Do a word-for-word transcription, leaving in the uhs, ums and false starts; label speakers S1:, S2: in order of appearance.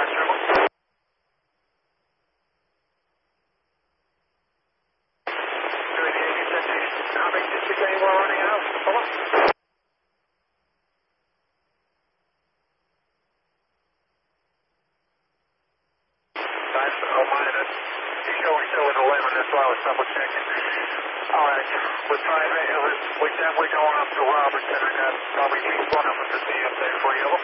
S1: How many did you say you were running out, fella? Five oh minus. You're showing still at eleven, that's why I was double checking. Alright, with five A, we're definitely going up to Robertson. I got probably at least one of them to see up there for you.